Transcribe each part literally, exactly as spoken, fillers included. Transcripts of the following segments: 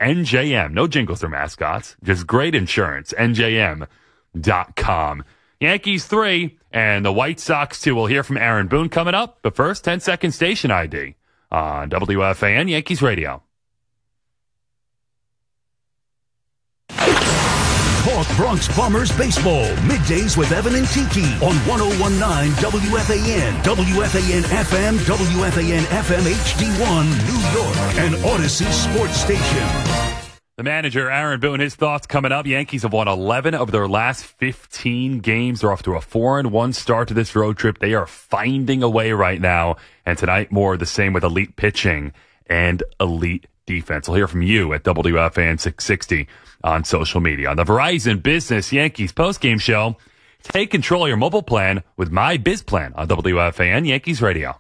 N J M. No jingles or mascots, just great insurance. N J M dot com. Yankees three and the White Sox two. We'll hear from Aaron Boone coming up. But first, ten second station I D on W F A N Yankees Radio. Talk Bronx Bombers baseball. Middays with Evan and Tiki on one oh one point nine W F A N, W F A N F M, W F A N F M H D one, New York, and Odyssey Sports Station. The manager, Aaron Boone, his thoughts coming up. Yankees have won eleven of their last fifteen games. They're off to a four and one start to this road trip. They are finding a way right now. And tonight, more of the same with elite pitching and elite defense. We'll hear from you at W F A N six sixty on social media. On the Verizon Business Yankees postgame show, take control of your mobile plan with My Biz Plan on W F A N Yankees Radio.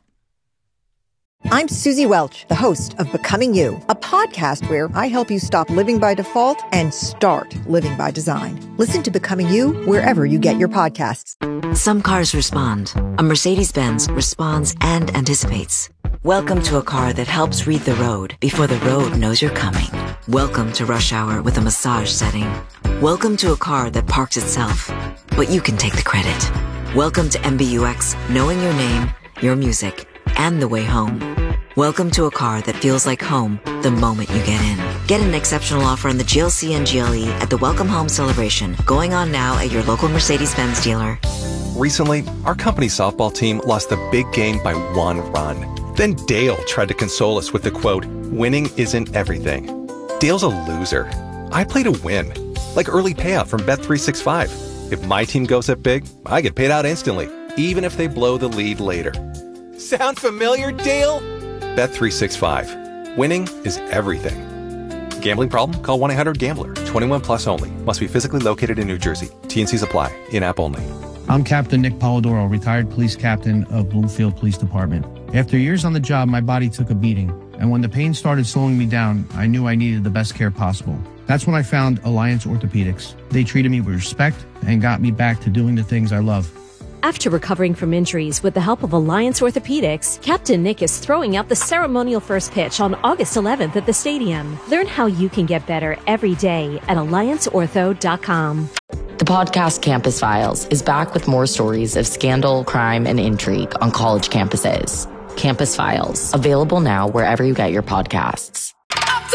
I'm Susie Welch, the host of Becoming You, a podcast where I help you stop living by default and start living by design. Listen to Becoming You wherever you get your podcasts. Some cars respond. A Mercedes-Benz responds and anticipates. Welcome to a car that helps read the road before the road knows you're coming. Welcome to rush hour with a massage setting. Welcome to a car that parks itself, but you can take the credit. Welcome to M B U X, knowing your name, your music, and the way home. Welcome to a car that feels like home the moment you get in. Get an exceptional offer on the G L C and G L E at the Welcome Home Celebration, going on now at your local Mercedes-Benz dealer. Recently, our company softball team lost the big game by one run. Then Dale tried to console us with the quote, "Winning isn't everything." Dale's a loser. I play to win, like early payout from Bet three sixty-five. If my team goes up big, I get paid out instantly, even if they blow the lead later. Sound familiar, Dale? Bet three sixty-five. Winning is everything. Gambling problem? Call one eight hundred gambler. twenty-one plus only. Must be physically located in New Jersey. T N Cs apply. In-app only. I'm Captain Nick Polidoro, retired police captain of Bloomfield Police Department. After years on the job, my body took a beating. And when the pain started slowing me down, I knew I needed the best care possible. That's when I found Alliance Orthopedics. They treated me with respect and got me back to doing the things I love. After recovering from injuries with the help of Alliance Orthopedics, Captain Nick is throwing out the ceremonial first pitch on August eleventh at the stadium. Learn how you can get better every day at alliance ortho dot com. The podcast Campus Files is back with more stories of scandal, crime, and intrigue on college campuses. Campus Files, available now wherever you get your podcasts.